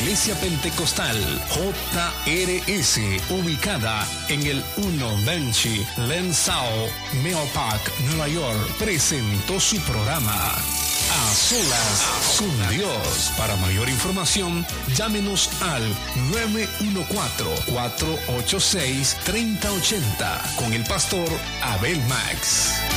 Iglesia Pentecostal JRS, ubicada en el 1 Benchi, Lensao, Meopac, Nueva York, presentó su programa A Solas con Dios. Para mayor información, llámenos al 914-486-3080 con el pastor Abel Max.